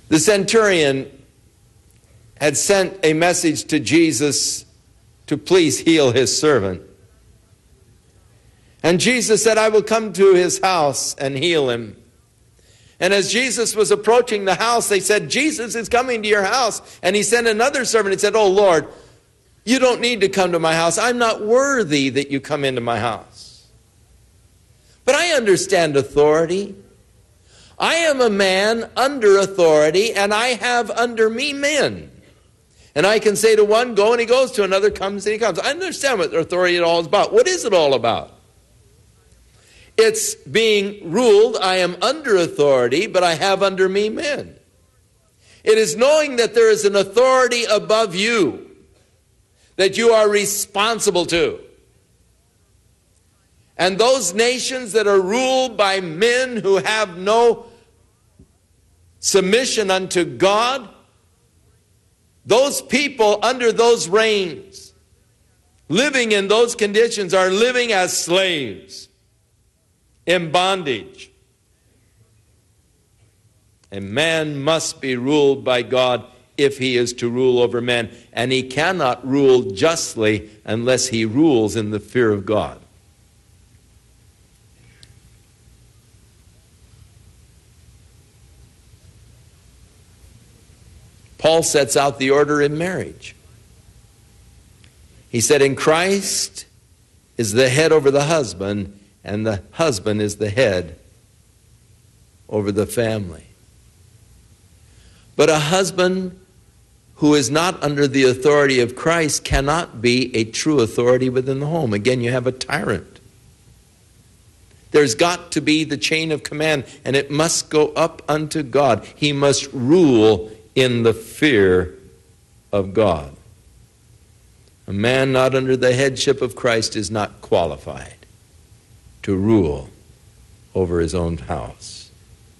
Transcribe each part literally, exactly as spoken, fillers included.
The centurion had sent a message to Jesus to please heal his servant. And Jesus said, I will come to his house and heal him. And as Jesus was approaching the house, they said, Jesus is coming to your house. And he sent another servant and said, oh Lord, you don't need to come to my house. I'm not worthy that you come into my house. But I understand authority. I am a man under authority, and I have under me men. And I can say to one, go, and he goes, to another, comes, and he comes. I understand what authority it all is about. What is it all about? It's being ruled. I am under authority, but I have under me men. It is knowing that there is an authority above you that you are responsible to. And those nations that are ruled by men who have no submission unto God, those people under those reigns, living in those conditions, are living as slaves in bondage. A man must be ruled by God if he is to rule over men, and he cannot rule justly unless he rules in the fear of God. Paul sets out the order in marriage. He said, in Christ is the head over the husband, and the husband is the head over the family. But a husband who is not under the authority of Christ cannot be a true authority within the home. Again, you have a tyrant. There's got to be the chain of command, and it must go up unto God. He must rule in the fear of God. A man not under the headship of Christ is not qualified to rule over his own house.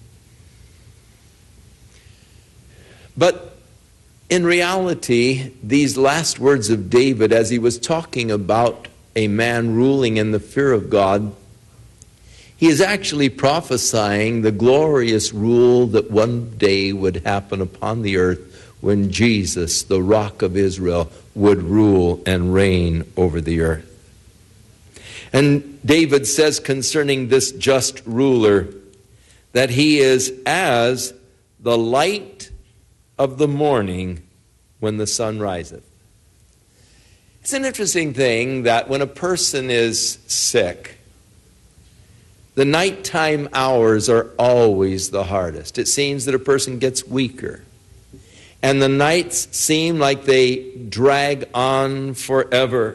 But in reality, these last words of David, as he was talking about a man ruling in the fear of God, he is actually prophesying the glorious rule that one day would happen upon the earth when Jesus, the Rock of Israel, would rule and reign over the earth. And David says concerning this just ruler that he is as the light of the morning when the sun riseth. It's an interesting thing that when a person is sick, the nighttime hours are always the hardest. It seems that a person gets weaker. And the nights seem like they drag on forever.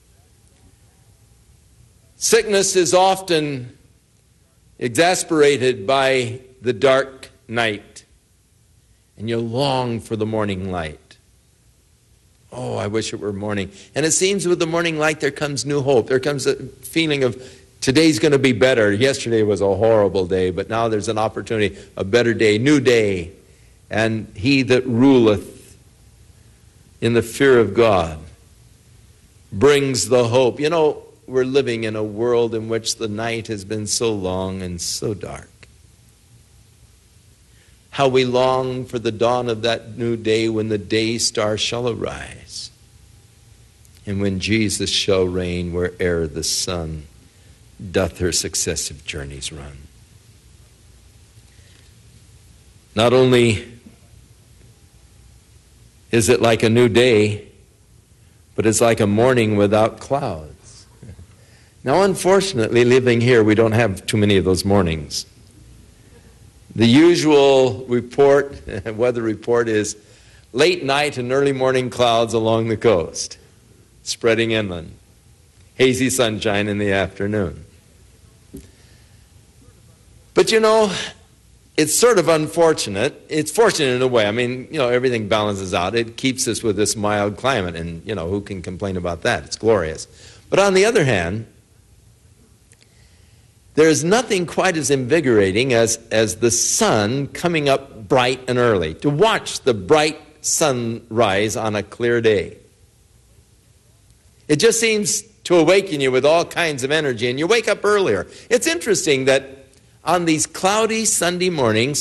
Sickness is often exasperated by the dark night. And you long for the morning light. Oh, I wish it were morning. And it seems with the morning light there comes new hope. There comes a feeling of today's going to be better. Yesterday was a horrible day, but now there's an opportunity, a better day, new day. And he that ruleth in the fear of God brings the hope. You know, we're living in a world in which the night has been so long and so dark. How we long for the dawn of that new day when the day star shall arise, and when Jesus shall reign where'er the sun doth her successive journeys run. Not only is it like a new day, but it's like a morning without clouds. Now, unfortunately, living here, we don't have too many of those mornings. The usual report, weather report, is late night and early morning clouds along the coast, spreading inland. Hazy sunshine in the afternoon. But you know, it's sort of unfortunate. It's fortunate in a way. I mean, you know, everything balances out. It keeps us with this mild climate, and, you know, who can complain about that? It's glorious. But on the other hand, there's nothing quite as invigorating as, as the sun coming up bright and early. To watch the bright sunrise on a clear day. It just seems to awaken you with all kinds of energy, and you wake up earlier. It's interesting that on these cloudy Sunday mornings,